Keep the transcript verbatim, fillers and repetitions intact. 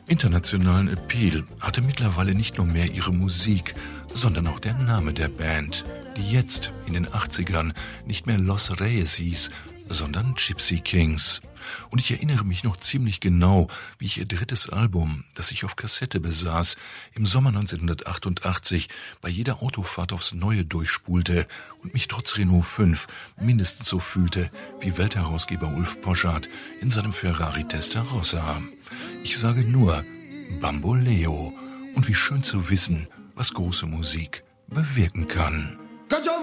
Internationalen Appeal hatte mittlerweile nicht nur mehr ihre Musik, sondern auch der Name der Band, die jetzt in den achtzigern nicht mehr Los Reyes hieß, sondern Gypsy Kings. Und ich erinnere mich noch ziemlich genau, wie ich ihr drittes Album, das ich auf Kassette besaß, im Sommer neunzehnhundertachtundachtzig bei jeder Autofahrt aufs Neue durchspulte und mich trotz Renault fünf mindestens so fühlte wie Weltherausgeber Ulf Poschardt in seinem Ferrari Testarossa. Ich sage nur Bamboleo und wie schön zu wissen, was große Musik bewirken kann.